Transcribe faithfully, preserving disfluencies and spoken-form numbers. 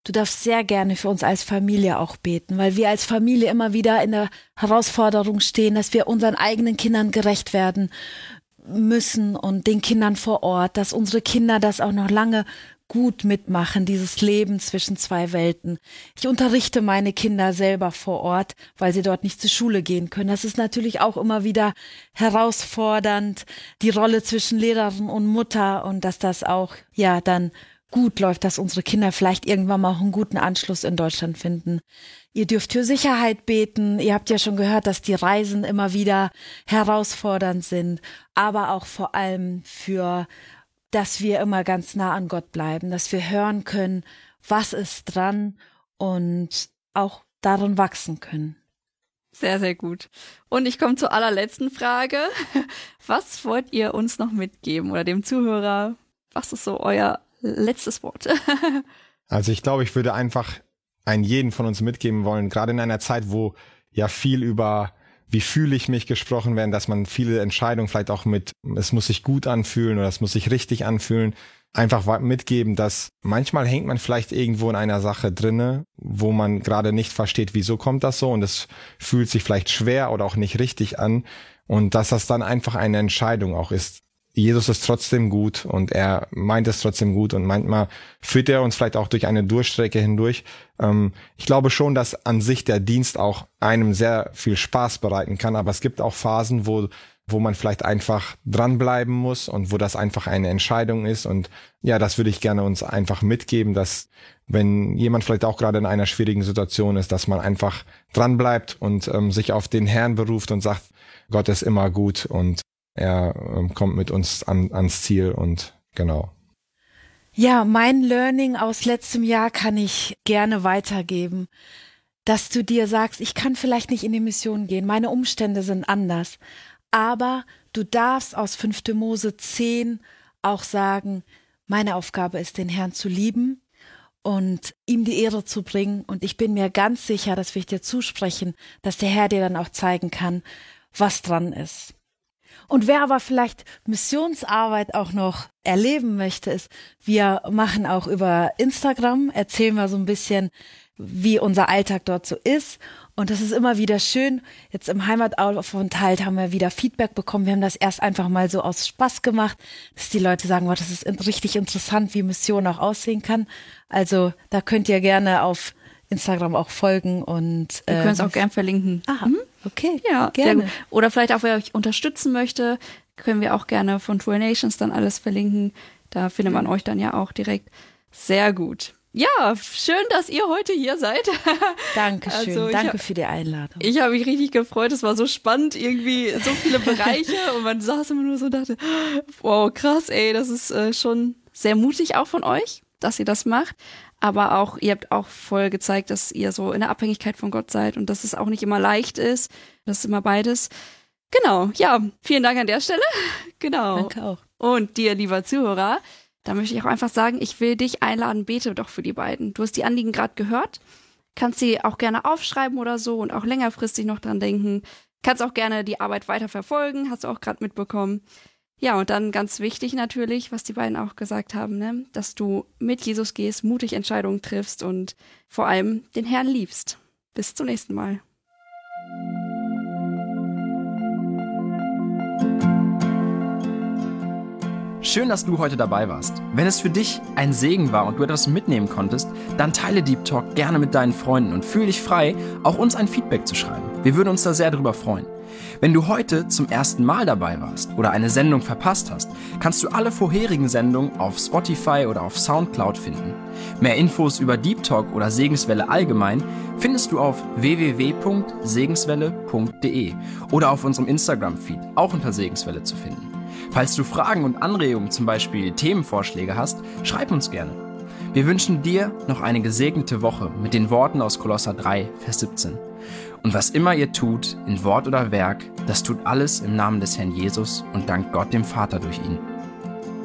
Du darfst sehr gerne für uns als Familie auch beten, weil wir als Familie immer wieder in der Herausforderung stehen, dass wir unseren eigenen Kindern gerecht werden müssen und den Kindern vor Ort, dass unsere Kinder das auch noch lange gut mitmachen, dieses Leben zwischen zwei Welten. Ich unterrichte meine Kinder selber vor Ort, weil sie dort nicht zur Schule gehen können. Das ist natürlich auch immer wieder herausfordernd, die Rolle zwischen Lehrerin und Mutter, und dass das auch ja dann gut läuft, dass unsere Kinder vielleicht irgendwann mal auch einen guten Anschluss in Deutschland finden. Ihr dürft für Sicherheit beten. Ihr habt ja schon gehört, dass die Reisen immer wieder herausfordernd sind, aber auch vor allem für, dass wir immer ganz nah an Gott bleiben, dass wir hören können, was ist dran, und auch darin wachsen können. Sehr, sehr gut. Und ich komme zur allerletzten Frage. Was wollt ihr uns noch mitgeben oder dem Zuhörer? Was ist so euer letztes Wort? Also ich glaube, ich würde einfach einen jeden von uns mitgeben wollen, gerade in einer Zeit, wo ja viel über wie fühle ich mich gesprochen werden, dass man viele Entscheidungen vielleicht auch mit, es muss sich gut anfühlen oder es muss sich richtig anfühlen, einfach mitgeben, dass manchmal hängt man vielleicht irgendwo in einer Sache drinne, wo man gerade nicht versteht, wieso kommt das so, und es fühlt sich vielleicht schwer oder auch nicht richtig an, und dass das dann einfach eine Entscheidung auch ist. Jesus ist trotzdem gut und er meint es trotzdem gut, und manchmal führt er uns vielleicht auch durch eine Durchstrecke hindurch. Ähm, ich glaube schon, dass an sich der Dienst auch einem sehr viel Spaß bereiten kann, aber es gibt auch Phasen, wo wo man vielleicht einfach dranbleiben muss und wo das einfach eine Entscheidung ist, und ja, das würde ich gerne uns einfach mitgeben, dass wenn jemand vielleicht auch gerade in einer schwierigen Situation ist, dass man einfach dranbleibt und ähm, sich auf den Herrn beruft und sagt, Gott ist immer gut und er ähm, kommt mit uns an, ans Ziel, und genau. Ja, mein Learning aus letztem Jahr kann ich gerne weitergeben, dass du dir sagst, ich kann vielleicht nicht in die Mission gehen, meine Umstände sind anders, aber du darfst aus fünfte Mose zehn auch sagen, meine Aufgabe ist, den Herrn zu lieben und ihm die Ehre zu bringen, und ich bin mir ganz sicher, das will ich dir zusprechen, dass der Herr dir dann auch zeigen kann, was dran ist. Und wer aber vielleicht Missionsarbeit auch noch erleben möchte, ist, wir machen auch über Instagram, erzählen wir so ein bisschen, wie unser Alltag dort so ist. Und das ist immer wieder schön. Jetzt im Heimataufenthalt haben wir wieder Feedback bekommen. Wir haben das erst einfach mal so aus Spaß gemacht, dass die Leute sagen, wow, das ist richtig interessant, wie Mission auch aussehen kann. Also da könnt ihr gerne auf Instagram auch folgen, und wir können es auch gern verlinken. Aha, mhm. Okay, ja, gerne. Sehr gut. Oder vielleicht auch, wer euch unterstützen möchte, können wir auch gerne von True Nations dann alles verlinken. Da findet man mhm. euch dann ja auch direkt. Sehr gut. Ja, schön, dass ihr heute hier seid. Dankeschön, also danke hab, für die Einladung. Ich habe mich richtig gefreut, es war so spannend, irgendwie so viele Bereiche, und man saß immer nur so und dachte, wow, krass, ey, das ist äh, schon sehr mutig auch von euch, dass ihr das macht. Aber auch, ihr habt auch voll gezeigt, dass ihr so in der Abhängigkeit von Gott seid und dass es auch nicht immer leicht ist. Das ist immer beides. Genau, ja, vielen Dank an der Stelle. Genau. Danke auch. Und dir, lieber Zuhörer, da möchte ich auch einfach sagen, ich will dich einladen, bete doch für die beiden. Du hast die Anliegen gerade gehört, kannst sie auch gerne aufschreiben oder so und auch längerfristig noch dran denken. Kannst auch gerne die Arbeit weiter verfolgen, hast du auch gerade mitbekommen. Ja, und dann ganz wichtig natürlich, was die beiden auch gesagt haben, ne? Dass du mit Jesus gehst, mutig Entscheidungen triffst und vor allem den Herrn liebst. Bis zum nächsten Mal. Schön, dass du heute dabei warst. Wenn es für dich ein Segen war und du etwas mitnehmen konntest, dann teile Deep Talk gerne mit deinen Freunden und fühl dich frei, auch uns ein Feedback zu schreiben. Wir würden uns da sehr drüber freuen. Wenn du heute zum ersten Mal dabei warst oder eine Sendung verpasst hast, kannst du alle vorherigen Sendungen auf Spotify oder auf Soundcloud finden. Mehr Infos über Deep Talk oder Segenswelle allgemein findest du auf w w w punkt segenswelle punkt d e oder auf unserem Instagram-Feed, auch unter Segenswelle zu finden. Falls du Fragen und Anregungen, zum Beispiel Themenvorschläge hast, schreib uns gerne. Wir wünschen dir noch eine gesegnete Woche mit den Worten aus Kolosser drei, Vers siebzehn. Und was immer ihr tut, in Wort oder Werk, das tut alles im Namen des Herrn Jesus und dankt Gott dem Vater durch ihn.